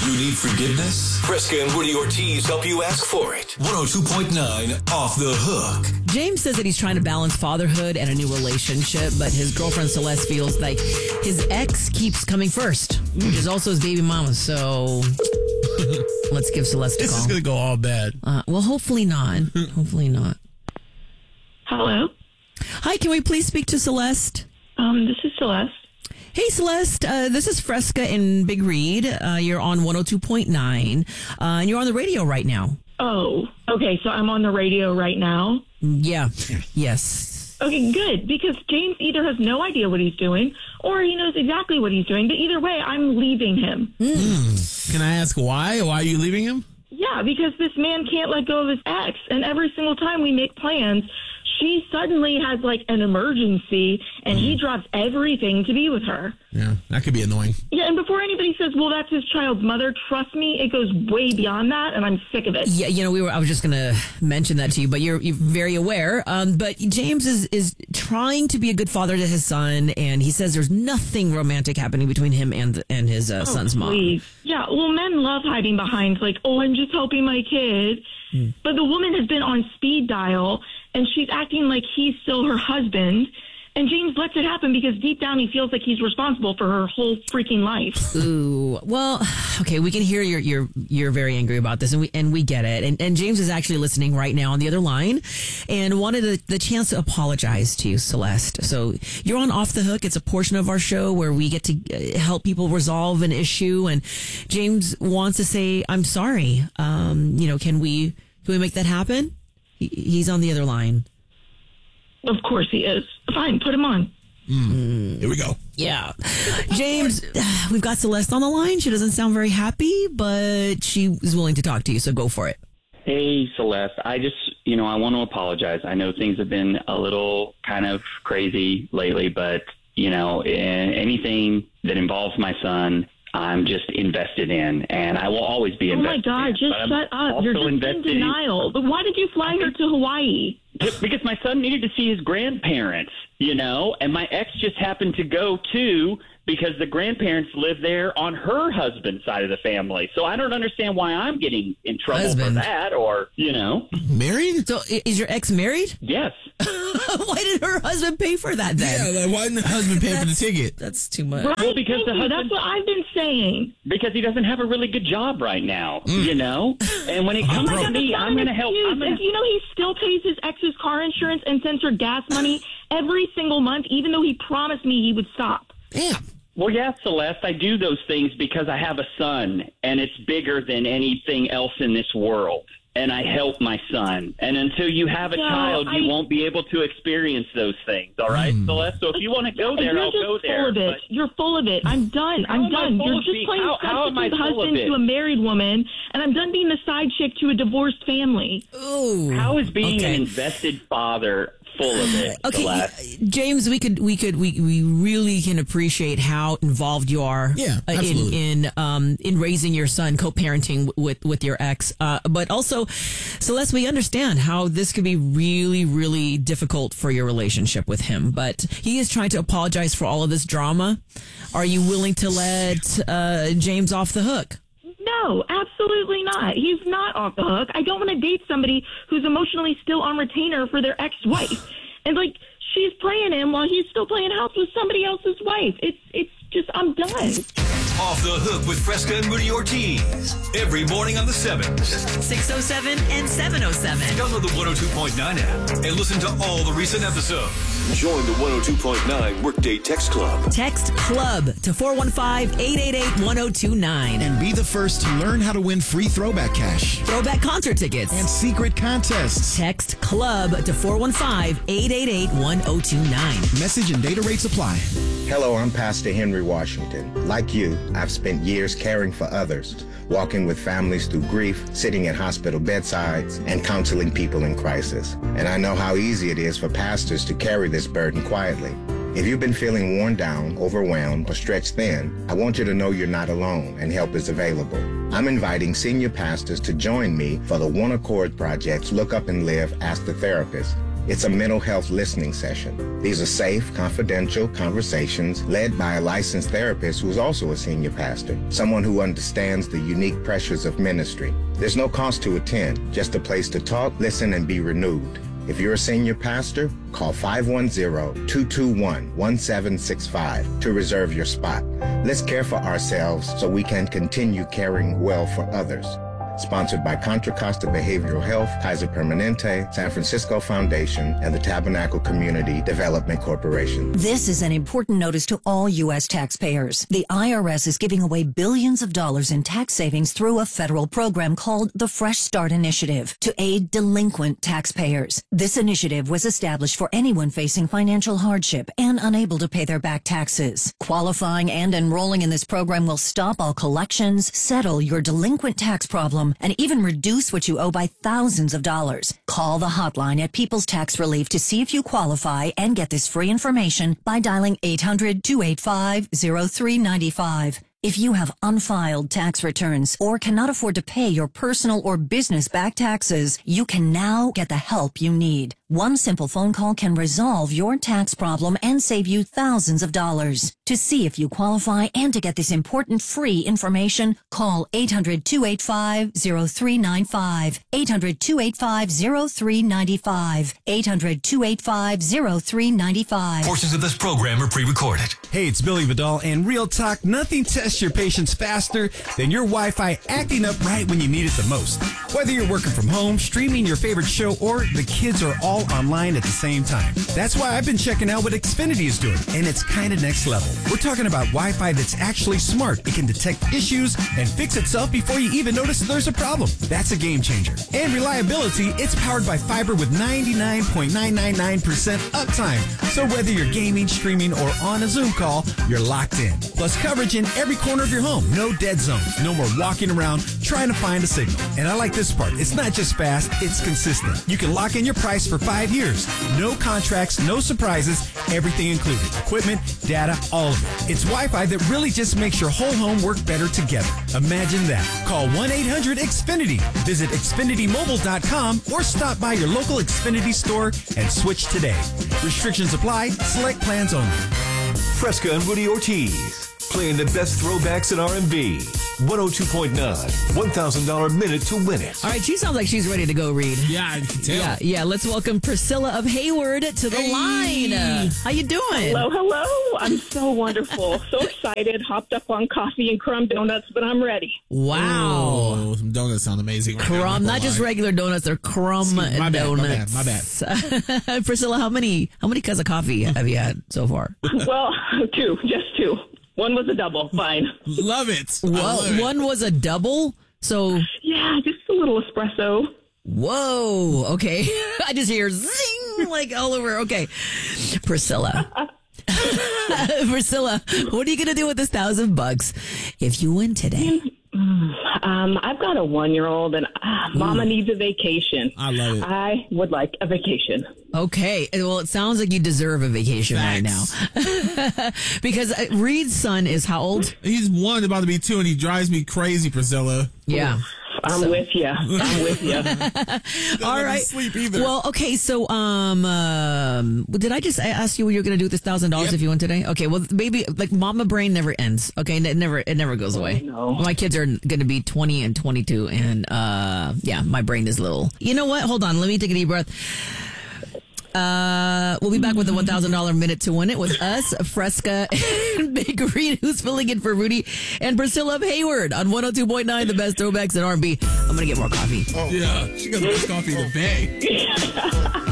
You need forgiveness? Fresca and Woody Ortiz help you ask for it. 102.9 Off the Hook. James says that he's trying to balance fatherhood and a new relationship, but his girlfriend Celeste feels like his ex keeps coming first, which is also his baby mama. So let's give Celeste a call. This is going to go all bad. Well, hopefully not. Hopefully not. Hello? Hi, can we please speak to Celeste? This is Celeste. Hey, Celeste. This is Fresca and Big Reed. You're on 102.9, and you're on the radio right now. Oh, okay, so I'm on the radio right now? Yeah. Yes. Okay, good, because James either has no idea what he's doing, or he knows exactly what he's doing, but either way, I'm leaving him. Can I ask why? Why are you leaving him? Yeah, because this man can't let go of his ex, and every single time we make plans, she suddenly has like an emergency, and he drops everything to be with her. Yeah, that could be annoying. Yeah, and before anybody says, well, that's his child's mother, trust me, it goes way beyond that, and I'm sick of it. Yeah, I was just going to mention that to you, but you're very aware. But James is trying to be a good father to his son, and he says there's nothing romantic happening between him and his son's mom. Please. Yeah, well, men love hiding behind, like, oh, I'm just helping my kid. But the woman has been on speed dial, and she's acting like he's still her husband. And James lets it happen because deep down he feels like he's responsible for her whole freaking life. Ooh, well, okay, we can hear you're very angry about this, and we get it. And James is actually listening right now on the other line, and wanted the chance to apologize to you, Celeste. So you're on Off the Hook. It's a portion of our show where we get to help people resolve an issue, and James wants to say, "I'm sorry." Can we make that happen? He's on the other line. Of course he is. Fine, put him on. Here we go. Yeah. James, we've got Celeste on the line. She doesn't sound very happy, but she is willing to talk to you, so go for it. Hey, Celeste. I just, I want to apologize. I know things have been a little kind of crazy lately, but, anything that involves my son, I'm just invested in, and I will always be invested in. Oh, my God, just shut up. You're just in denial. But why did you fly her to Hawaii? Because my son needed to see his grandparents, and my ex just happened to go, too, because the grandparents live there on her husband's side of the family. So I don't understand why I'm getting in trouble for that or, Married? So is your ex married? Yes. Why did her husband pay for that then? Yeah, why didn't the husband pay for the ticket? That's too much. Right, well, because the husband, that's what I've been saying. Because he doesn't have a really good job right now, And when it comes to me, I'm going to help. He still pays his ex's car insurance and sends her gas money every single month, even though he promised me he would stop. Damn. Well, yes, Celeste, I do those things because I have a son, and it's bigger than anything else in this world. And I help my son. And until you have a child, you won't be able to experience those things. All right, Celeste? So if you want to go there, I'll go there. Full of it. You're full of it. I'm done. I'm done. You're just playing substitute husband to a married woman, and I'm done being the side chick to a divorced family. Ooh. How is being an invested father full of it? Okay, Celeste? James, we really can appreciate how involved you are in raising your son, co-parenting with your ex. But also, Celeste, we understand how this could be really, really difficult for your relationship with him. But he is trying to apologize for all of this drama. Are you willing to let James off the hook? No, absolutely not. He's not off the hook. I don't want to date somebody who's emotionally still on retainer for their ex-wife. And, she's playing him while he's still playing house with somebody else's wife. It's just, I'm done. Off the Hook with Fresca and Woody Ortiz. Every morning on the 7s. 6:07 and 7:07. Download the 102.9 app and listen to all the recent episodes. Join the 102.9 Workday Text Club. Text CLUB to 415-888-1029. And be the first to learn how to win free throwback cash. Throwback concert tickets. And secret contests. Text CLUB to 415-888-1029. Message and data rates apply. Hello, I'm Pastor Henry Washington. Like you, I've spent years caring for others, walking with families through grief, sitting at hospital bedsides, and counseling people in crisis. And I know how easy it is for pastors to carry this burden quietly. If you've been feeling worn down, overwhelmed, or stretched thin, I want you to know you're not alone and help is available. I'm inviting senior pastors to join me for the One Accord Project's Look Up and Live, Ask the Therapist. It's a mental health listening session. These are safe, confidential conversations led by a licensed therapist who is also a senior pastor, someone who understands the unique pressures of ministry. There's no cost to attend, just a place to talk, listen, and be renewed. If you're a senior pastor, call 510-221-1765 to reserve your spot. Let's care for ourselves so we can continue caring well for others. Sponsored by Contra Costa Behavioral Health, Kaiser Permanente, San Francisco Foundation, and the Tabernacle Community Development Corporation. This is an important notice to all U.S. taxpayers. The IRS is giving away billions of dollars in tax savings through a federal program called the Fresh Start Initiative to aid delinquent taxpayers. This initiative was established for anyone facing financial hardship and unable to pay their back taxes. Qualifying and enrolling in this program will stop all collections, settle your delinquent tax problem, and even reduce what you owe by thousands of dollars. Call the hotline at People's Tax Relief to see if you qualify and get this free information by dialing 800-285-0395. If you have unfiled tax returns or cannot afford to pay your personal or business back taxes, you can now get the help you need. One simple phone call can resolve your tax problem and save you thousands of dollars. To see if you qualify and to get this important free information, call 800-285-0395. 800-285-0395. 800-285-0395. Portions of this program are pre-recorded. Hey, it's Billy Vidal, and Real Talk, nothing tests your patience faster than your Wi-Fi acting up right when you need it the most. Whether you're working from home, streaming your favorite show, or the kids are all online at the same time. That's why I've been checking out what Xfinity is doing, and it's kind of next level. We're talking about Wi-Fi that's actually smart. It can detect issues and fix itself before you even notice there's a problem. That's a game changer. And reliability, it's powered by fiber with 99.999% uptime. So whether you're gaming, streaming, or on a Zoom call, you're locked in. Plus coverage in every corner of your home. No dead zones. No more walking around trying to find a signal. And I like this part. It's not just fast, it's consistent. You can lock in your price for 5 years. No contracts, no surprises, everything included. Equipment, data, all of it. It's Wi-Fi that really just makes your whole home work better together. Imagine that. Call 1-800-XFINITY. Visit XfinityMobile.com or stop by your local Xfinity store and switch today. Restrictions apply. Select plans only. Fresca and Rudy Ortiz, playing the best throwbacks in R&B. 102.9, $1,000 minute to win it. All right, she sounds like she's ready to go, Reed. Yeah, I can tell. Yeah. Let's welcome Priscilla of Hayward to the line. How you doing? Hello. I'm so wonderful. So excited. Hopped up on coffee and crumb donuts, but I'm ready. Wow. Oh, some donuts sound amazing. Right Crumb, not just regular donuts, they're crumb donuts. My bad. Priscilla, how many cups of coffee have you had so far? Well, just two. One was a double. Fine. Love it. Well, one was a double? So yeah, just a little espresso. Whoa. Okay. I just hear zing like all over. Okay. Priscilla. Priscilla, what are you going to do with this $1,000 if you win today? I've got a 1-year-old and Mama needs a vacation. I love it. I would like a vacation. Okay. Well, it sounds like you deserve a vacation right now. Because Reed's son is how old? He's 1, about to be 2, and he drives me crazy, Priscilla. Yeah. I'm with you. All right. Sleep either. Well, okay. So, did I just ask you what you're going to do with this $1,000 if you win today? Okay. Well, baby, like mama brain never ends. Okay. It never goes away. No. My kids are going to be 20 and 22, and my brain is little. You know what? Hold on. Let me take a deep breath. We'll be back with the $1,000 minute to win it with us, Fresca and Big Reed, who's filling in for Rudy, and Priscilla of Hayward on 102.9, the best throwbacks in R&B. I'm going to get more coffee. Oh, yeah. She got the best coffee in the bay.